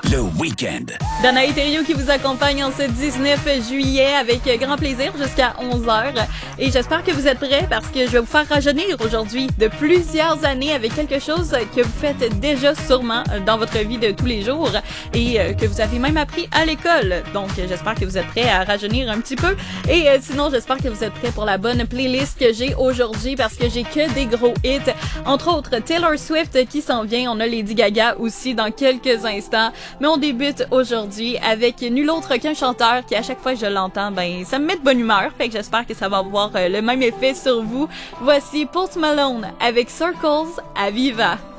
le week-end. Dana et Thériault qui vous accompagne en ce 19 juillet avec grand plaisir jusqu'à 11h. Et j'espère que vous êtes prêts parce que je vais vous faire rajeunir aujourd'hui de plusieurs années avec quelque chose que vous faites déjà sûrement dans votre vie de tous les jours et que vous avez même appris à l'école. Donc, j'espère que vous êtes prêts à rajeunir un petit peu. Et sinon, j'espère que vous êtes prêts pour la bonne playlist que j'ai aujourd'hui parce que j'ai que des gros hits. Entre autres, Taylor Swift qui s'en vient. On a Lady Gaga aussi dans quelques instants. Mais on débute aujourd'hui avec nul autre qu'un chanteur qui, à chaque fois que je l'entends, ben ça me met de bonne humeur. Fait que j'espère que ça va avoir le même effet sur vous. Voici Post Malone avec Circles à Viva.